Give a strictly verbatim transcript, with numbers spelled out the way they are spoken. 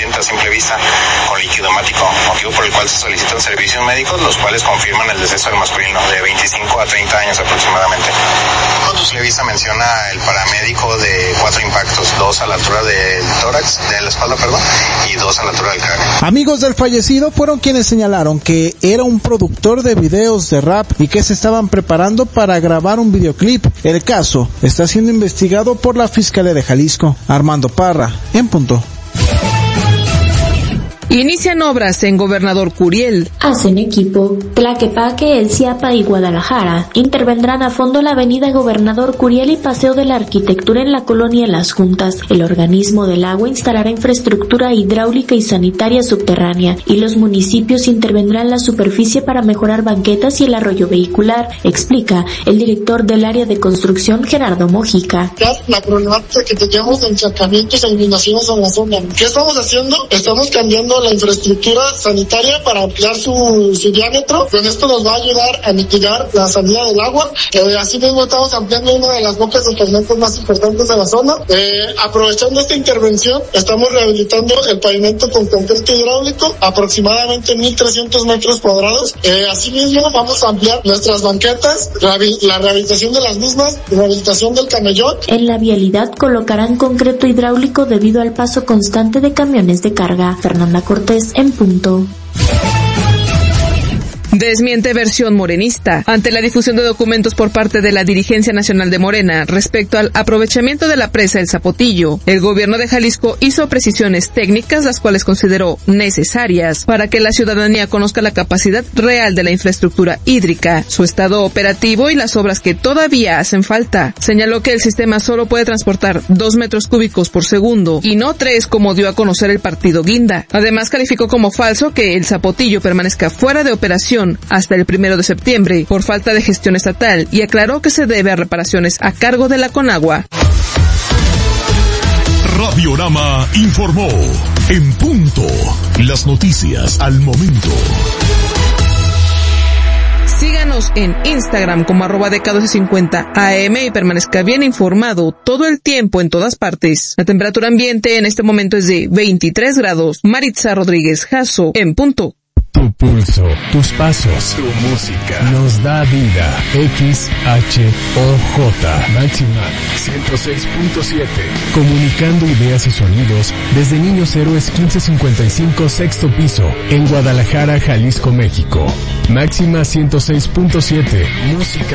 paciente a simple vista con líquido hemático, motivo por el cual se solicitan servicios médicos, los cuales confirman el deceso del masculino de veinticinco a treinta años aproximadamente. A simple vista menciona el paramédico de cuatro impactos, dos a la altura del tórax, de la espalda, perdón, y dos a la altura del cráneo. Amigos del fallecido fueron quienes señalaron que era un productor de videos de rap y que se estaban preparando para grabar un videoclip. El caso está siendo investigado por la Fiscalía de Jalisco. Armando Parra, en punto. Inician obras en Gobernador Curiel. Hacen equipo. Tlaquepaque, El Ciapa y Guadalajara intervendrán a fondo la avenida Gobernador Curiel y Paseo de la Arquitectura en la colonia Las Juntas. El organismo del agua instalará infraestructura hidráulica y sanitaria subterránea y los municipios intervendrán la superficie para mejorar banquetas y el arroyo vehicular, explica el director del área de construcción, Gerardo Mojica. La problemática que tenemos de encharcamientos e inundaciones en la zona. ¿Qué estamos haciendo? Estamos cambiando la infraestructura sanitaria para ampliar su, su diámetro. Con esto nos va a ayudar a mitigar la salida del agua. Eh, así mismo estamos ampliando una de las bocas de tormentas más importantes de la zona. Eh, aprovechando esta intervención, estamos rehabilitando el pavimento con concreto hidráulico, aproximadamente mil trescientos metros cuadrados. Eh, así mismo vamos a ampliar nuestras banquetas, la rehabilitación de las mismas, rehabilitación del camellón. En la vialidad colocarán concreto hidráulico debido al paso constante de camiones de carga. Fernanda Cortés, en punto. Desmiente versión morenista. Ante la difusión de documentos por parte de la dirigencia nacional de Morena respecto al aprovechamiento de la presa El Zapotillo, el gobierno de Jalisco hizo precisiones técnicas, las cuales consideró necesarias para que la ciudadanía conozca la capacidad real de la infraestructura hídrica, su estado operativo y las obras que todavía hacen falta. Señaló que el sistema solo puede transportar dos metros cúbicos por segundo y no tres, como dio a conocer el partido Guinda. Además, calificó como falso que El Zapotillo permanezca fuera de operación hasta el primero de septiembre por falta de gestión estatal y aclaró que se debe a reparaciones a cargo de la Conagua. Radiorama informó en punto las noticias al momento. Síganos en Instagram como arroba D K doce cincuenta A M y permanezca bien informado todo el tiempo en todas partes. La temperatura ambiente en este momento es de veintitrés grados. Maritza Rodríguez Jasso, en punto. Tu pulso, tus pasos, tu música, nos da vida. X H O J, Máxima ciento seis punto siete. Comunicando ideas y sonidos desde Niños Héroes quince cincuenta y cinco, sexto piso, en Guadalajara, Jalisco, México. Máxima ciento seis punto siete, música.